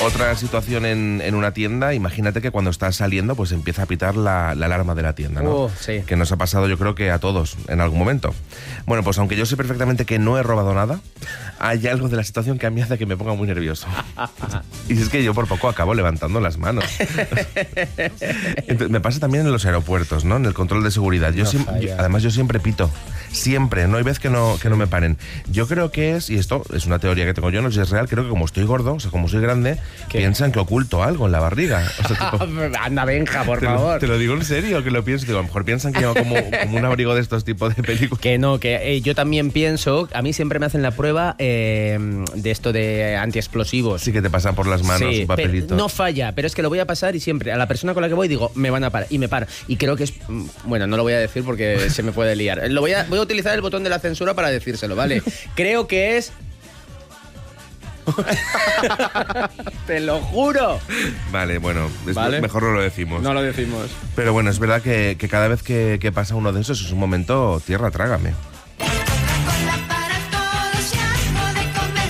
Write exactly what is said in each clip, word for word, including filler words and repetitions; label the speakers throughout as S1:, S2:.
S1: Otra situación en, en una tienda, imagínate que cuando estás saliendo pues empieza a pitar la, la alarma de la tienda, ¿no?
S2: Uh, sí.
S1: Que nos ha pasado yo creo que a todos en algún momento. Bueno, pues aunque yo sé perfectamente que no he robado nada, hay algo de la situación que a mí hace que me ponga muy nervioso. Y es que yo por poco acabo levantando las manos. Entonces, me pasa también en los aeropuertos, ¿no? En el control de seguridad. Yo,
S2: No
S1: siem- yo- además yo siempre pito. Siempre, no hay vez que no, que no me paren. Yo creo que es, y esto es una teoría que tengo yo, no sé si es real, creo que como estoy gordo, o sea, como soy grande,
S2: ¿Qué?
S1: piensan que oculto algo en la barriga. O sea, tipo,
S2: Anda, Benja, por
S1: te, lo,
S2: favor.
S1: te lo digo en serio, que lo pienso. Digo, a lo mejor piensan que llevo como, como un abrigo de estos tipos de películas.
S2: Que no, que eh, yo también pienso, a mí siempre me hacen la prueba eh, de esto de antiexplosivos.
S1: Sí que te pasan por las manos
S2: Sí,
S1: un papelito.
S2: pero no falla, pero es que lo voy a pasar y siempre a la persona con la que voy digo, me van a parar y me paran. Y creo que es, mm, bueno, no lo voy a decir porque se me puede liar. Lo voy a, voy a utilizar el botón de la censura para decírselo, ¿vale? Creo que es... Te lo juro.
S1: Vale, bueno, es
S2: ¿Vale?
S1: mejor no lo decimos.
S2: No lo decimos.
S1: Pero bueno, es verdad que, que cada vez que, que pasa uno de esos es un momento tierra trágame.
S3: Coca-Cola para todos y algo de comer.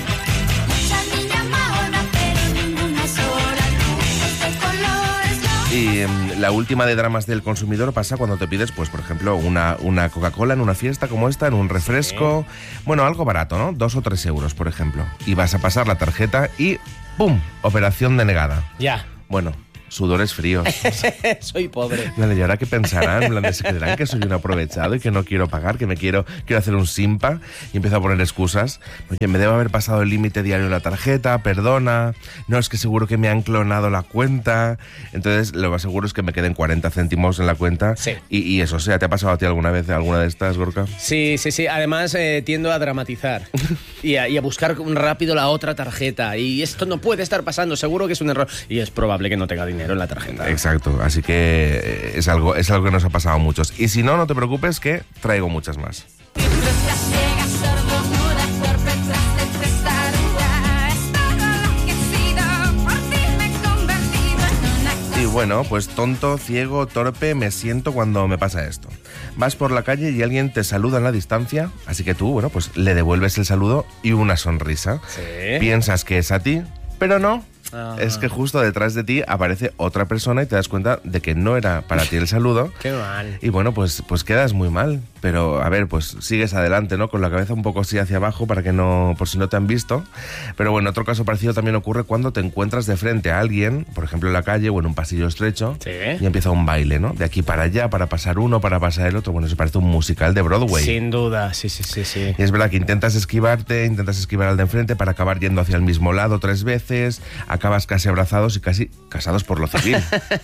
S3: Mucha niña mahona, pero ninguna sola. Lujos de colores, lo
S1: Y em, la última de dramas del consumidor pasa cuando te pides, pues, por ejemplo, una, una Coca-Cola en una fiesta como esta, en un refresco. Bueno, algo barato, ¿no? Dos o tres euros, por ejemplo. Y vas a pasar la tarjeta y ¡pum! Operación denegada.
S2: Ya.
S1: Bueno, sudores fríos.
S2: Soy pobre.
S1: Vale, ¿y ahora qué pensarán? En plan de, se creerán que soy un aprovechado y que no quiero pagar, que me quiero, quiero hacer un simpa, y empiezo a poner excusas. Oye, me debo haber pasado el límite diario en la tarjeta, perdona. No, es que seguro que me han clonado la cuenta. Entonces, lo más seguro es que me queden cuarenta céntimos en la cuenta.
S2: Sí.
S1: Y, y eso, o sea, ¿te ha pasado a ti alguna vez alguna de estas, Gorka?
S2: Sí, sí, sí. Además, eh, tiendo a dramatizar y a, y a buscar rápido la otra tarjeta. Y esto no puede estar pasando, seguro que es un error. Y es probable que no tenga dinero en la tarjeta.
S1: Exacto, así que eh, es algo, es algo que nos ha pasado a muchos. Y si no, no te preocupes que traigo muchas más.
S3: Las ciegas, sordomudas, torpe, tras de tres tarugas. Es todo lo que he sido, por ti me he convertido en una
S1: Y bueno, pues tonto, ciego, torpe me siento cuando me pasa esto. Vas por la calle y alguien te saluda en la distancia, así que tú, bueno, pues le devuelves el saludo y una sonrisa.
S2: Sí.
S1: Piensas que es a ti, pero no.
S2: Ah.
S1: Es que justo detrás de ti aparece otra persona y te das cuenta de que no era para ti el saludo.
S2: Qué mal.
S1: Y bueno, pues, pues quedas muy mal. Pero a ver, pues sigues adelante, ¿no? Con la cabeza un poco así hacia abajo para que no, por si no te han visto. Pero bueno, otro caso parecido también ocurre cuando te encuentras de frente a alguien, por ejemplo en la calle o en un pasillo estrecho,
S2: Sí.
S1: y empieza un baile, ¿no? De aquí para allá, para pasar uno, para pasar el otro. Bueno, se parece un musical de Broadway.
S2: Sin duda, sí, sí, sí, sí.
S1: Y es verdad que intentas esquivarte, intentas esquivar al de enfrente para acabar yendo hacia el mismo lado tres veces, acabas casi abrazados y casi casados por lo civil.